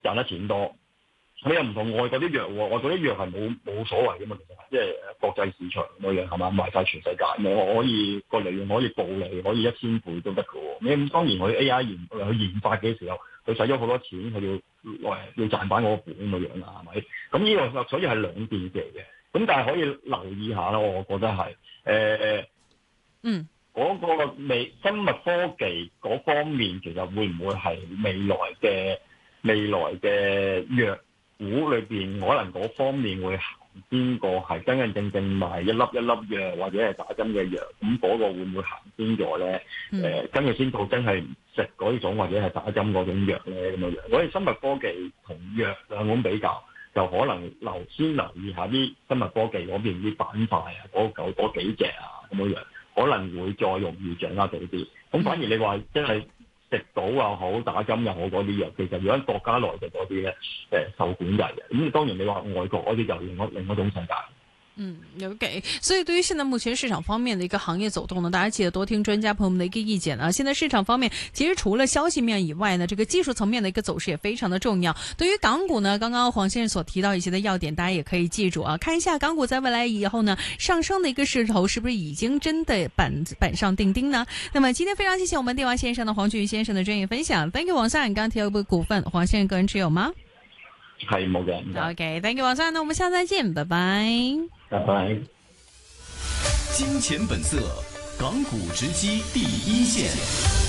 賺得錢多。你又唔同外國啲藥喎，外國啲藥係冇所謂嘅嘛，其實即係國際市場咁樣係嘛，賣晒全世界，我可以個利潤可以暴利，可以1000倍都得嘅喎。咁當然佢 AI 去研發嘅時候，佢使咗好多錢，佢要賺翻嗰個本咁樣啦，係咪？咁呢個所以係兩件事嚟嘅。咁但係可以留意下啦，我覺得係嗰個生物科技嗰方面，其實會唔會係未來嘅藥股裏邊，可能嗰方面會行邊個係真正賣一粒一粒藥或者係打針嘅藥，咁嗰個會唔會行先咗咧？跟住先到真係食嗰種或者係打針嗰種藥咧咁樣樣。我哋生物科技同藥兩種比較，就可能先留意下啲生物科技嗰邊啲板塊啊，嗰幾隻啊咁樣樣，可能會再容易掌握到啲。咁反而你話真係食到又好，打針又好嗰啲藥，其實如果國家內嘅嗰啲咧，受管制嘅。咁當然你話外國嗰啲就另一種世界。 OK， 所以對於現在目前市場方面的一個行業走動呢，大家記得多聽專家朋友們的一個意見啊。現在市場方面，其實除了消息面以外呢，這個技術層面的一個走勢也非常的重要。對於港股呢，剛剛黃先生所提到一些的要點，大家也可以記住啊，看一下港股在未來以後呢，上升的一個勢頭是不是已經真的板上釘釘呢？那麼今天非常謝謝我們電話線上的黃竣渝先生的專業分享。Thank you， 黃生，剛提到嘅股份，黃先生個人持有嗎？ 係冇嘅。 OK，Thank you， 黃生，那我們下次再見，拜拜。 拜拜。 金錢本色，港股直擊第一線。